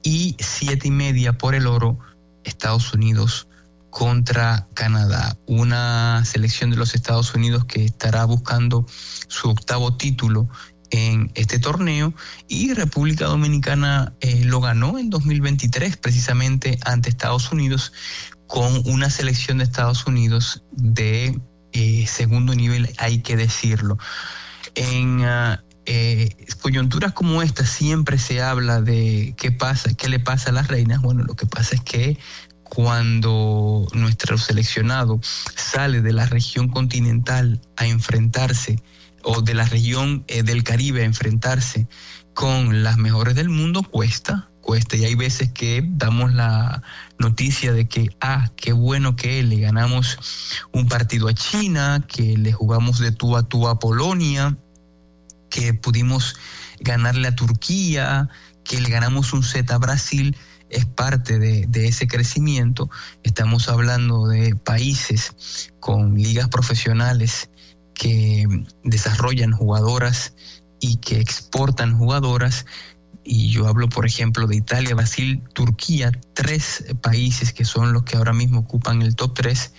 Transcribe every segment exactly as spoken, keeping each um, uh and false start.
y siete y media por el oro, Estados Unidos contra Canadá. Una selección de los Estados Unidos que estará buscando su octavo título en este torneo, y República Dominicana eh, lo ganó en dos mil veintitrés precisamente ante Estados Unidos, con una selección de Estados Unidos de eh, segundo nivel, hay que decirlo. En uh, eh, coyunturas como esta siempre se habla de qué pasa, qué le pasa a las reinas. Bueno, lo que pasa es que cuando nuestro seleccionado sale de la región continental a enfrentarse, o de la región eh, del Caribe a enfrentarse con las mejores del mundo, cuesta, cuesta. Y hay veces que damos la noticia de que, ah, qué bueno que le ganamos un partido a China, que le jugamos de tú a tú a Polonia, que pudimos ganarle a Turquía, que le ganamos un set a Brasil. Es parte de, de ese crecimiento. Estamos hablando de países con ligas profesionales que desarrollan jugadoras y que exportan jugadoras, y yo hablo por ejemplo de Italia, Brasil, Turquía, tres países que son los que ahora mismo ocupan el top tres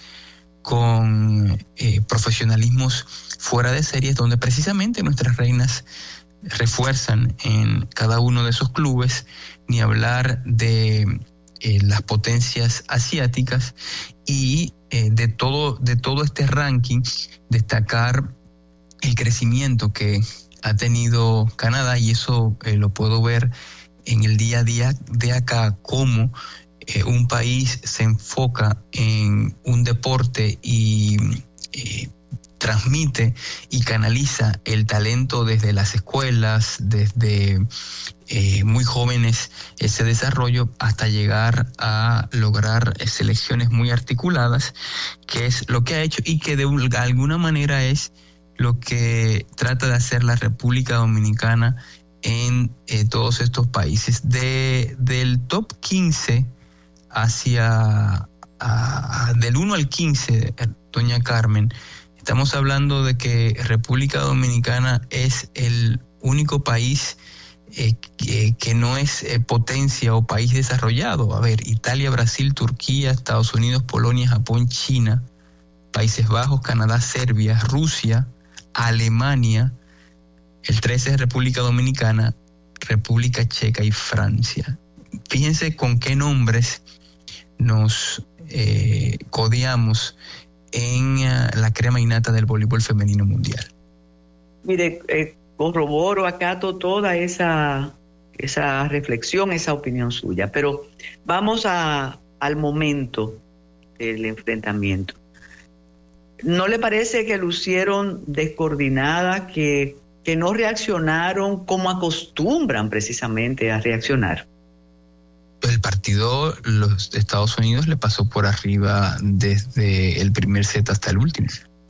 con eh, profesionalismos fuera de series, donde precisamente nuestras reinas refuerzan en cada uno de esos clubes, ni hablar de eh, las potencias asiáticas. Y eh, de todo, de todo este ranking, destacar el crecimiento que ha tenido Canadá, y eso eh, lo puedo ver en el día a día de acá, cómo eh, un país se enfoca en un deporte y eh, transmite y canaliza el talento desde las escuelas, desde eh, muy jóvenes, ese desarrollo, hasta llegar a lograr selecciones muy articuladas, que es lo que ha hecho y que de alguna manera es lo que trata de hacer la República Dominicana en eh, todos estos países. De, del top quince hacia a, a, del uno al quince, doña Carmen, estamos hablando de que República Dominicana es el único país eh, que, que no es eh, potencia o país desarrollado. A ver, Italia, Brasil, Turquía, Estados Unidos, Polonia, Japón, China, Países Bajos, Canadá, Serbia, Rusia, Alemania, el trece es República Dominicana, República Checa y Francia. Fíjense con qué nombres nos eh, codeamos en uh, la crema innata del voleibol femenino mundial. Mire, eh, corroboro, acato toda esa, esa reflexión, esa opinión suya, pero vamos a, al momento del enfrentamiento. ¿No le parece que lucieron descoordinadas, que, que no reaccionaron como acostumbran precisamente a reaccionar? El partido, los Estados Unidos le pasó por arriba desde el primer set hasta el último.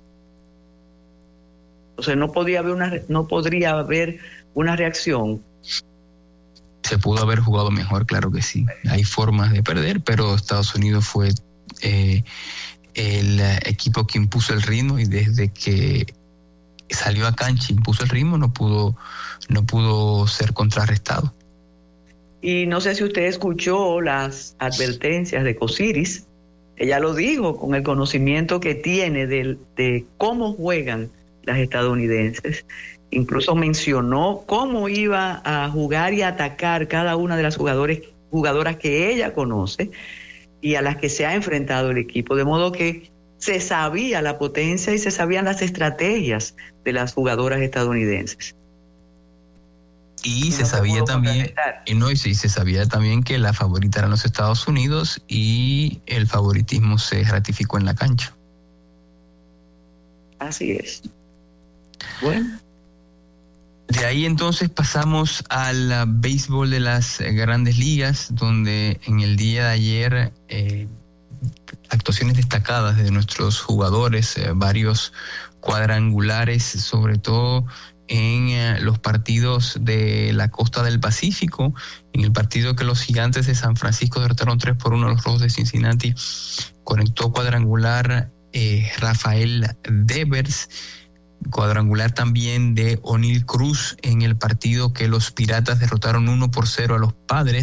O sea, no podía haber una, no podría haber una reacción. Se pudo haber jugado mejor, claro que sí. Hay formas de perder, pero Estados Unidos fue eh, el equipo que impuso el ritmo, y desde que salió a cancha y impuso el ritmo, no pudo, no pudo ser contrarrestado. Y no sé si usted escuchó las advertencias de Cosiris. Ella lo dijo con el conocimiento que tiene de, de cómo juegan las estadounidenses. Incluso mencionó cómo iba a jugar y atacar cada una de las jugadores, jugadoras que ella conoce y a las que se ha enfrentado el equipo. De modo que se sabía la potencia y se sabían las estrategias de las jugadoras estadounidenses. Y, y se no sabía también, y no, y se sabía también que la favorita eran los Estados Unidos, y el favoritismo se ratificó en la cancha. Así es. Bueno. De ahí entonces pasamos al béisbol de las grandes ligas, donde en el día de ayer eh, actuaciones destacadas de nuestros jugadores, eh, varios cuadrangulares, sobre todo en eh, los partidos de la costa del Pacífico. En el partido que los Gigantes de San Francisco derrotaron tres por uno a los Rojos de Cincinnati, conectó cuadrangular eh, Rafael Devers, cuadrangular también de O'Neill Cruz en el partido que los Piratas derrotaron uno por cero a los Padres.